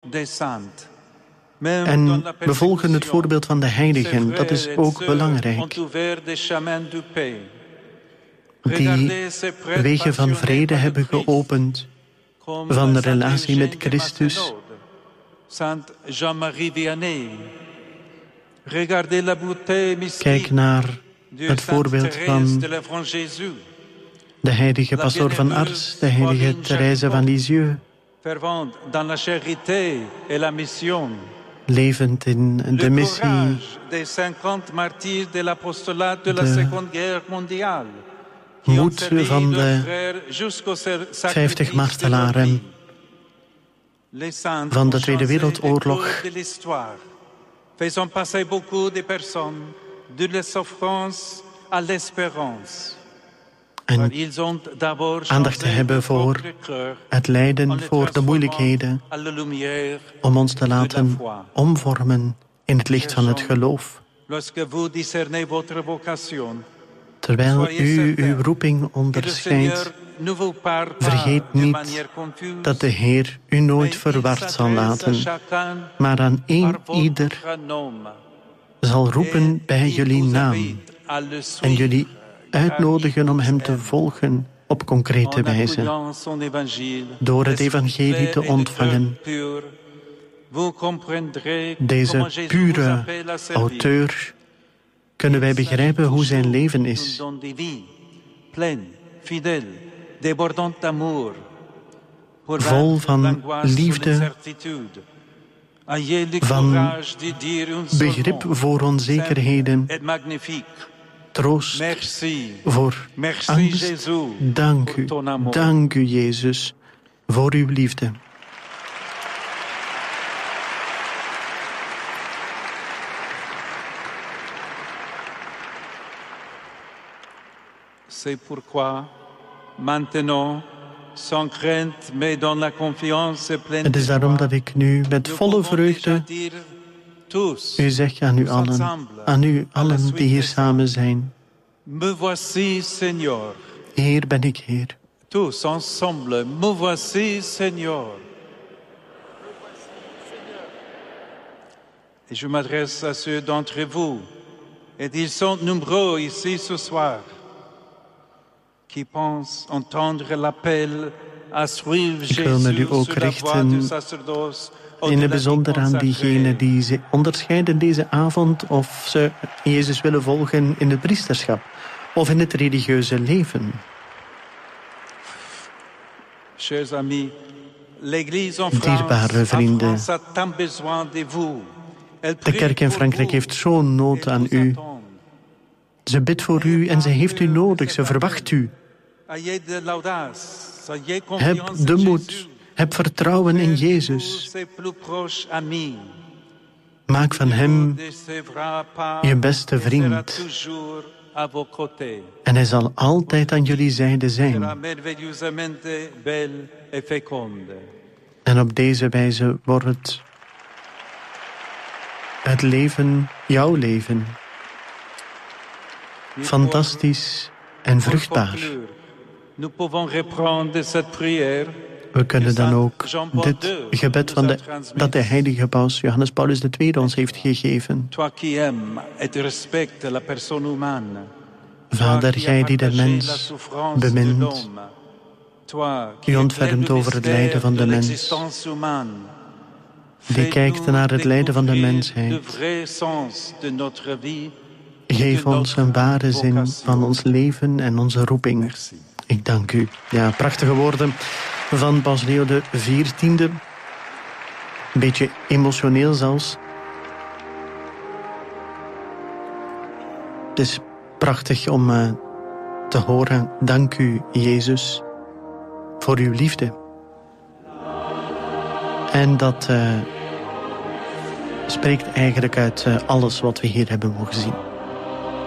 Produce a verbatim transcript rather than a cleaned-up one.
En we volgen het voorbeeld van de heiligen, dat is ook belangrijk. Die wegen van vrede hebben geopend, van de relatie met Christus. Kijk naar het voorbeeld van de heilige pastoor van Ars, de heilige Thérèse van Lisieux. Levend in de missie, de moed van de vijftig martelaren van de Tweede Wereldoorlog. Faisons passer beaucoup de personnes de la souffrance à l'espérance. En aandacht te hebben voor het lijden, voor de moeilijkheden, om ons te laten omvormen in het licht van het geloof. Terwijl u uw roeping onderscheidt, vergeet niet dat de Heer u nooit verward zal laten, maar aan één ieder zal roepen bij jullie naam en jullie uitnodigen om hem te volgen op concrete wijze. Door het evangelie te ontvangen. Deze pure auteur kunnen wij begrijpen hoe zijn leven is. Vol van liefde, van begrip voor onzekerheden, troost voor angst. Dank u, dank u, Jezus, voor uw liefde. C'est pourquoi maintenant, sans crainte, mais dans la confiance pleine. Het is daarom dat ik nu met volle vreugde u zeg aan u allen, aan u allen die hier samen zijn. Me voici, Seigneur. Hier ben ik, Heer. Tous ensemble, me voici, Seigneur. Et je m'adresse à ceux d'entre vous, et ils sont nombreux ici ce soir, qui pensent entendre l'appel à suivre Jésus sur la voie du sacerdoce. In het bijzonder aan diegenen die ze onderscheiden deze avond of ze Jezus willen volgen in het priesterschap of in het religieuze leven. Dierbare vrienden, de kerk in Frankrijk heeft zo'n nood aan u. Ze bidt voor u en ze heeft u nodig, ze verwacht u. Heb de moed. Heb vertrouwen in Jezus. Maak van hem je beste vriend. En hij zal altijd aan jullie zijde zijn. En op deze wijze wordt het leven jouw leven. Fantastisch en vruchtbaar. We kunnen dan ook dit gebed van de, dat de heilige paus Johannes Paulus de Tweede ons heeft gegeven. Vader, jij die de mens bemint, u ontfermt over het lijden van de mens, die kijkt naar het lijden van de mensheid. Geef ons een ware zin van ons leven en onze roeping. Ik dank u. Ja, prachtige woorden van Paus Leo de veertiende. Een beetje emotioneel zelfs. Het is prachtig om uh, te horen. Dank u, Jezus, voor uw liefde. En dat uh, spreekt eigenlijk uit uh, alles wat we hier hebben mogen zien.